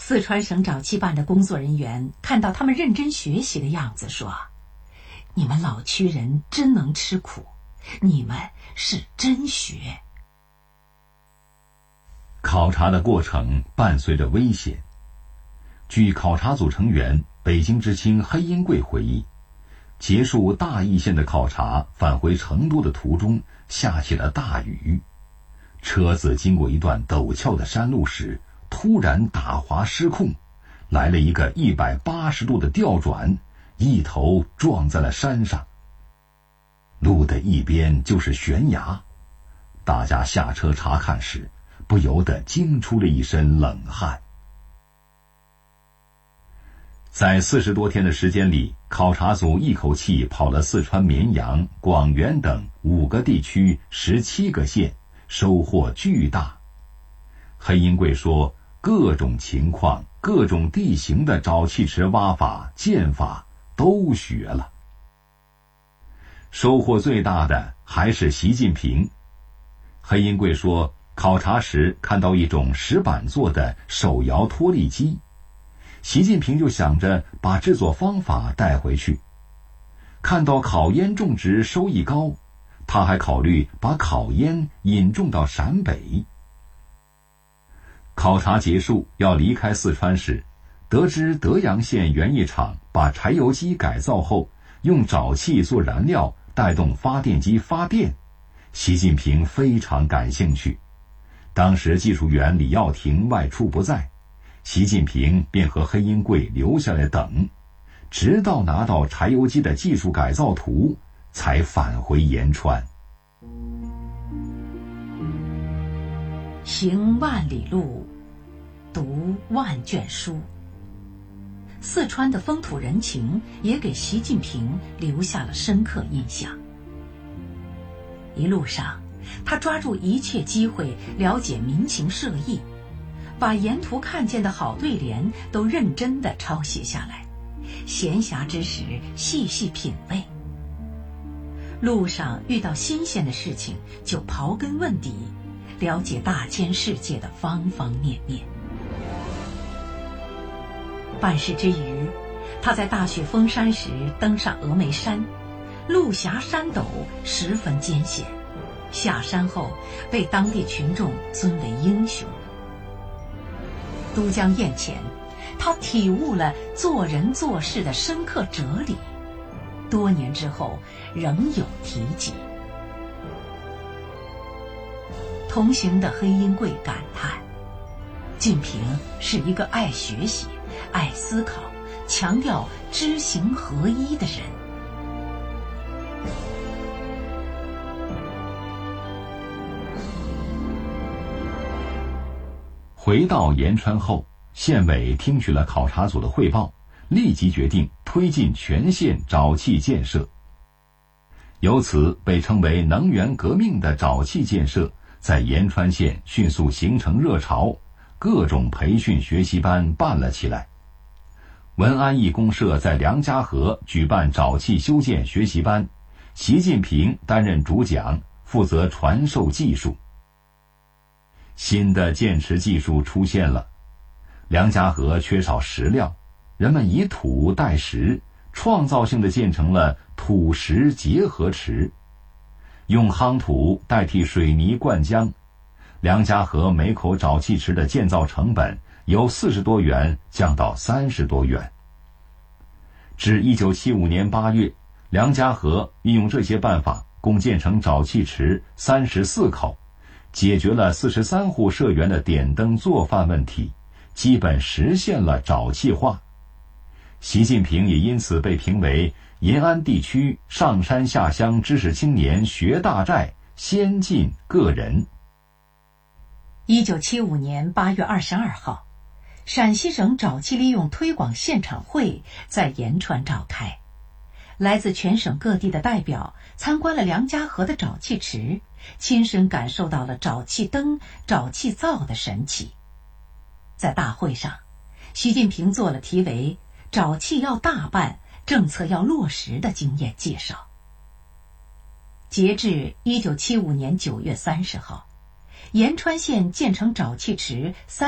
四川省沼气办的工作人员看到他们认真学习的样子，说：“你们老区人真能吃苦，你们是真学。” 考察的过程伴随着危险。据考察组成员北京知青黑英贵回忆，结束大邑县的考察，返回成都的途中下起了大雨，车子经过一段陡峭的山路时，突然打滑失控，来了一个180度的吊转，一头撞在了山上。路的一边就是悬崖，大家下车查看时，不由得惊出了一身冷汗。在40多天的时间里，考察组一口气跑了四川绵阳、广元等5个地区17个县，收获巨大。黑英贵说，各种情况、各种地形的沼气池挖法、建法都学了。收获最大的还是习近平。黑英贵说，考察时看到一种石板做的手摇脱粒机，习近平就想着把制作方法带回去。看到烤烟种植收益高，他还考虑把烤烟引种到陕北。考察结束要离开四川时，得知德阳县原一厂把柴油机改造后，用沼气做燃料，带动发电机发电，习近平非常感兴趣。当时技术员李耀庭外出不在，习近平便和黑英贵留下来等，直到拿到柴油机的技术改造图，才返回延川。 行万里路，读万卷书。四川的风土人情也给习近平留下了深刻印象。一路上，他抓住一切机会了解民情社意，把沿途看见的好对联都认真地抄写下来，闲暇之时细细品味。路上遇到新鲜的事情就刨根问底，了解大千世界的方方面面。办事之余，他在大雪封山时登上峨眉山，路狭山陡，十分艰险，下山后被当地群众尊为英雄。都江堰前，他体悟了做人做事的深刻哲理，多年之后仍有提及。同行的黑英贵感叹，近平是一个爱学习、爱思考、强调知行合一的人。 回到延川后，县委听取了考察组的汇报，立即决定推进全县沼气建设。由此被称为能源革命的沼气建设在延川县迅速形成热潮，各种培训学习班办了起来。文安义公社在梁家河举办沼气修建学习班，习近平担任主讲，负责传授技术。新的建池技术出现了，梁家河缺少石料，人们以土代石，创造性地建成了土石结合池，用夯土代替水泥灌浆。梁家河每口沼气池的建造成本由40多元降到30多元。至1975年8月，梁家河运用这些办法，共建成沼气池34口，解决了43户社员的点灯做饭问题，基本实现了沼气化。习近平也因此被评为延安地区上山下乡知识青年学大寨先进个人。 1975年8月22号，陕西省沼气利用推广现场会在延川召开，来自全省各地的代表参观了梁家河的沼气池，亲身感受到了沼气灯、沼气灶的神奇。在大会上，习近平做了题为“沼气要大办，政策要落实”的经验介绍。截至1975年9月30号，延川县建成沼气池